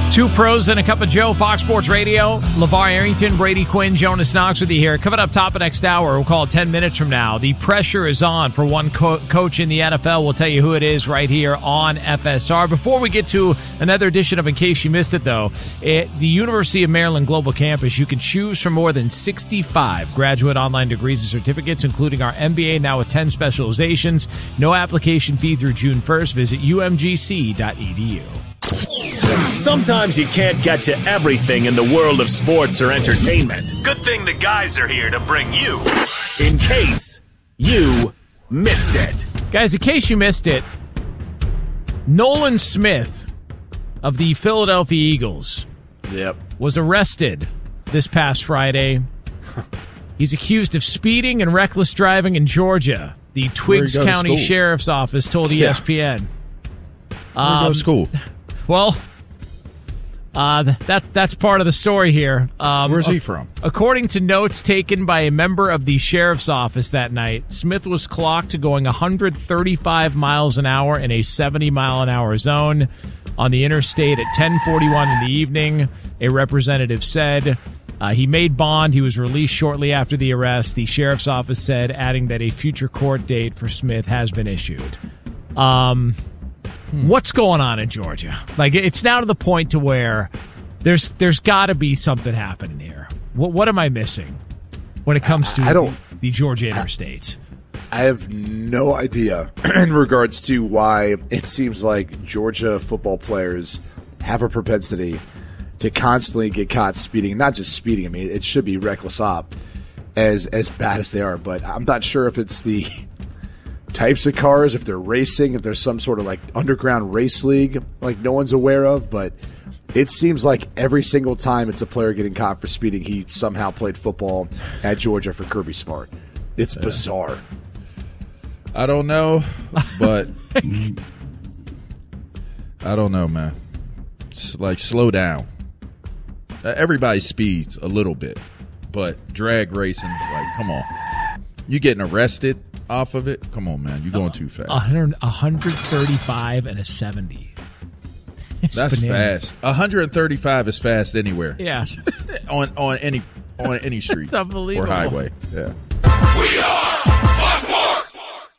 Two pros and a cup of Joe, Fox Sports Radio. LeVar Arrington, Brady Quinn, Jonas Knox with you here. Coming up top of next hour, we'll call it 10 minutes from now. The pressure is on for one coach in the NFL. We'll tell you who it is right here on FSR. Before we get to another edition of In Case You Missed It, though, at the University of Maryland Global Campus, you can choose from more than 65 graduate online degrees and certificates, including our MBA, now with 10 specializations. No application fee through June 1st. Visit umgc.edu. Sometimes you can't get to everything in the world of sports or entertainment. Good thing the guys are here to bring you In Case You Missed It. Guys, in case you missed it, Nolan Smith of the Philadelphia Eagles was arrested this past Friday. He's accused of speeding and reckless driving in Georgia. The Twiggs County Sheriff's Office told ESPN. Where do you go to school? Well, that's part of the story here. Where's he from? According to notes taken by a member of the sheriff's office that night, Smith was clocked going 135 miles an hour in a 70-mile-an-hour zone on the interstate at 10:41 in the evening. A representative said he made bond. He was released shortly after the arrest. The sheriff's office said, adding that a future court date for Smith has been issued. What's going on in Georgia? Like, it's now to the point to where there's got to be something happening here. What am I missing when it comes to the Georgia interstates? I have no idea in regards to why it seems like Georgia football players have a propensity to constantly get caught speeding. Not just speeding. I mean, it should be reckless op as bad as they are. But I'm not sure if it's the types of cars, if they're racing, if there's some sort of like underground race league like no one's aware of, but it seems like every single time it's a player getting caught for speeding, he somehow played football at Georgia for Kirby Smart. It's bizarre. I don't know, but I don't know, man. It's like, slow down. Everybody speeds a little bit, but drag racing, like, come on. You getting arrested off of it? Come on, man. You're going too fast. 135 and a 70. That's fast. 135 is fast anywhere. Yeah. on any street. It's unbelievable. Or highway. Yeah. We are Fox Sports.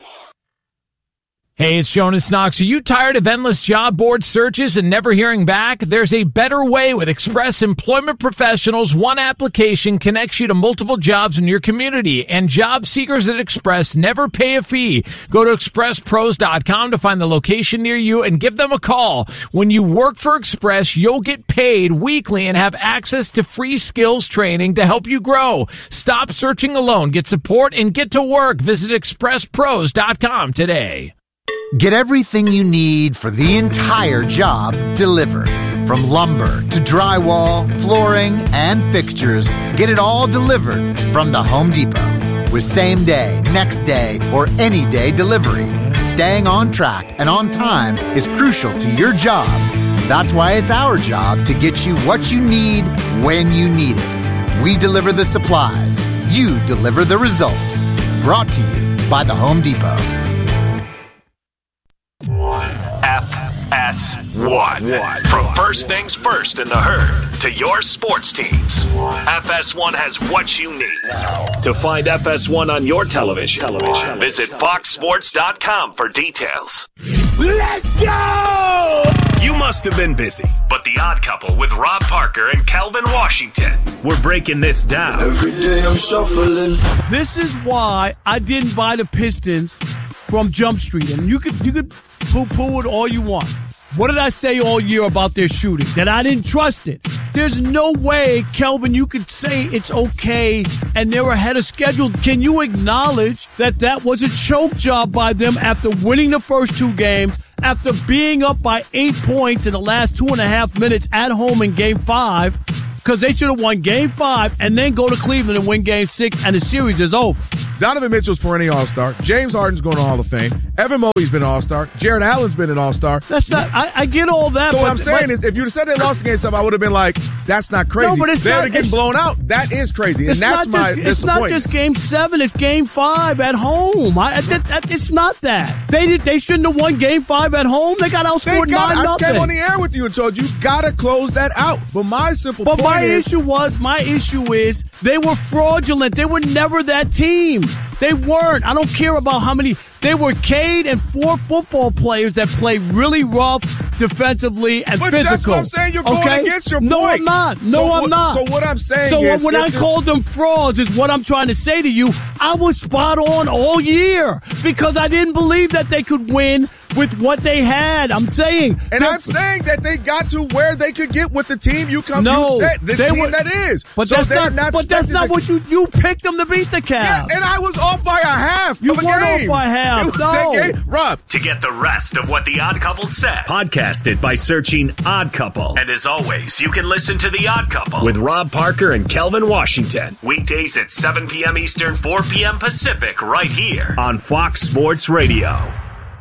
Hey, it's Jonas Knox. Are you tired of endless job board searches and never hearing back? There's a better way with Express Employment Professionals. One application connects you to multiple jobs in your community, and job seekers at Express never pay a fee. Go to expresspros.com to find the location near you and give them a call. When you work for Express, you'll get paid weekly and have access to free skills training to help you grow. Stop searching alone. Get support and get to work. Visit expresspros.com today. Get everything you need for the entire job delivered. From lumber to drywall, flooring, and fixtures, get it all delivered from the Home Depot. With same day, next day, or any day delivery, staying on track and on time is crucial to your job. That's why it's our job to get you what you need when you need it. We deliver the supplies. You deliver the results. Brought to you by the Home Depot. FS1. From first things first in the herd to your sports teams, FS1 has what you need. To find FS1 on your television, visit foxsports.com for details. Let's go! You must have been busy, but The Odd Couple with Rob Parker and Kelvin Washington, we're breaking this down. Every day I'm shuffling. This is why I didn't buy the Pistons from Jump Street. And you could poo-poo it all you want. What did I say all year about their shooting? That I didn't trust it. There's no way, Kelvin, you could say it's okay and they were ahead of schedule. Can you acknowledge that that was a choke job by them after winning the first two games, after being up by 8 points in the last 2.5 minutes at home in Game 5, because they should have won Game 5 and then go to Cleveland and win Game 6 and the series is over. Donovan Mitchell's perennial All-Star. James Harden's going to Hall of Fame. Evan Mobley's been an All-Star. Jared Allen's been an All-Star. That's not. I get all that. So but what I'm saying is, if you'd have said they lost against them, I would have been like, "That's not crazy." No, but it's they're not. getting blown out. That is crazy, and that's my disappointment. It's not just Game 7. It's Game 5 at home. It's not that. They shouldn't have won Game 5 at home. They got outscored 9-0. I just came on the air with you and told you gotta close that out. But my simple point is, my issue is they were fraudulent. They were never that team. They weren't. I don't care about how many. They were Cade and 4 football players that play really rough defensively and physical. That's what I'm saying. You're going against your point. No, I'm not. I'm not. So what I'm saying is, when I called them frauds is what I'm trying to say to you. I was spot on all year because I didn't believe that they could win with what they had. I'm saying. And I'm saying that they got to where they could get with the team you set. That is. But so that's not what you picked them to beat the Cavs. Yeah, and I was off by a half. You of a weren't game. off by half. No. Rob. To get the rest of what The Odd Couple said, podcast it by searching Odd Couple. And as always, you can listen to The Odd Couple with Rob Parker and Kelvin Washington. Weekdays at 7 p.m. Eastern, 4 p.m. Pacific, right here on Fox Sports Radio.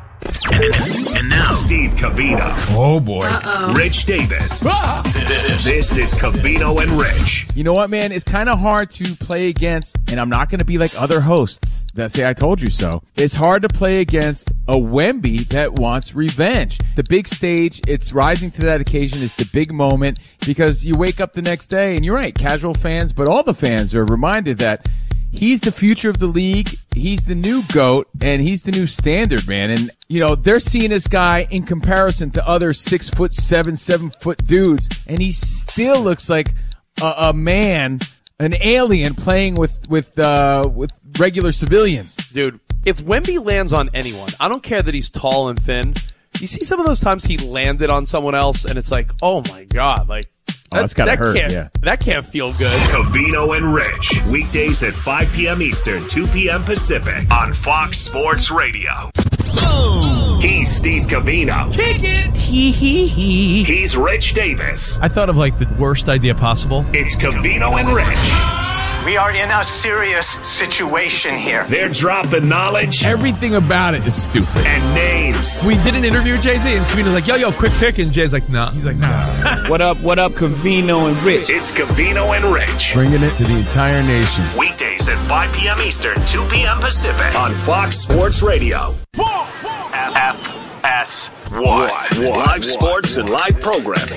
And now, Steve Covino. Oh, boy. Rich Davis. This is Covino and Rich. You know what, man? It's kind of hard to play against, and I'm not going to be like other hosts that say I told you so. It's hard to play against a Wemby that wants revenge. The big stage, it's rising to that occasion. It's the big moment because you wake up the next day, and you're right, casual fans, but all the fans are reminded that he's the future of the league. He's the new GOAT, and he's the new standard, man. And, they're seeing this guy in comparison to other 6'7", 7-foot dudes, and he still looks like a man, an alien playing with regular civilians. Dude, if Wemby lands on anyone, I don't care that he's tall and thin. You see some of those times he landed on someone else, and it's like, oh, my God, like, that's gotta hurt, yeah. That can't feel good. Covino and Rich. Weekdays at 5 p.m. Eastern, 2 p.m. Pacific on Fox Sports Radio. He's Steve Covino. Kick it. He's Rich Davis. I thought of the worst idea possible. It's Covino and Rich. We are in a serious situation here. They're dropping knowledge. Everything about it is stupid. And names. We did an interview with Jay-Z, and Covino's like, yo, quick pick. And Jay's like, nah. He's like, nah. What up, Covino and Rich? It's Covino and Rich. Bringing it to the entire nation. Weekdays at 5 p.m. Eastern, 2 p.m. Pacific on Fox Sports Radio. FS1. Live sports and live programming.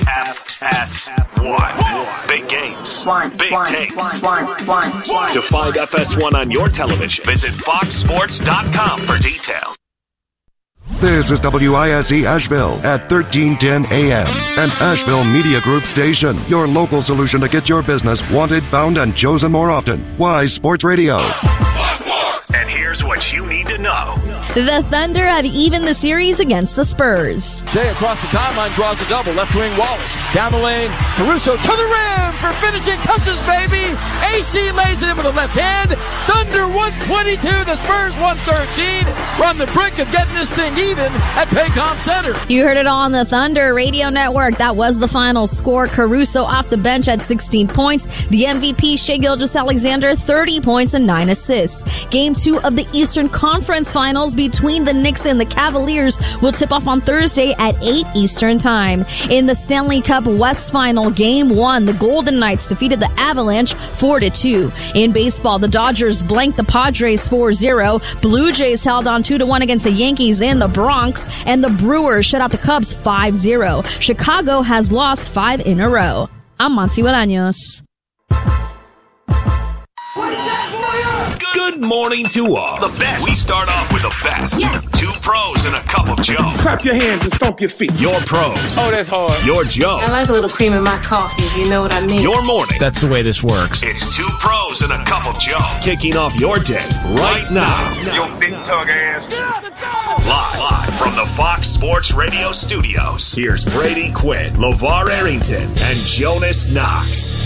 FS1. Big games. Big takes. To find FS1 on your television, visit foxsports.com for details. This is WISE Asheville at 1310 AM, an Asheville Media Group station. Your local solution to get your business wanted, found, and chosen more often. Wise Sports Radio. And here's what you need to know. The Thunder have evened the series against the Spurs. Jay across the timeline draws a double. Left wing Wallace. Down the lane. Caruso to the rim for finishing touches, baby. AC lays it in with the left hand. Thunder 122. The Spurs 113. We're on the brink of getting this thing even at Paycom Center. You heard it all on the Thunder Radio Network. That was the final score. Caruso off the bench at 16 points. The MVP, Shai Gilgeous-Alexander, 30 points and 9 assists. Game 2 of the Eastern Conference Finals between the Knicks and the Cavaliers will tip off on Thursday at 8 Eastern Time. In the Stanley Cup West Final, Game 1, the Golden Knights defeated the Avalanche 4-2. In baseball, the Dodgers blanked the Padres 4-0. Blue Jays held on 2-1 against the Yankees in the Bronx, and the Brewers shut out the Cubs 5-0. Chicago has lost 5 in a row. I'm Monty Bolaños. Good morning to all. The best. We start off with the best. Yes. 2 pros and a cup of Joe. Clap your hands and stomp your feet. Your pros. Oh, that's hard. Your Joe. I like a little cream in my coffee, if you know what I mean. Your morning. That's the way this works. It's 2 pros and a cup of Joe. Kicking off your day right now. Your big tug ass. Yeah, let's go. Live from the Fox Sports Radio studios. Here's Brady Quinn, LeVar Arrington, and Jonas Knox.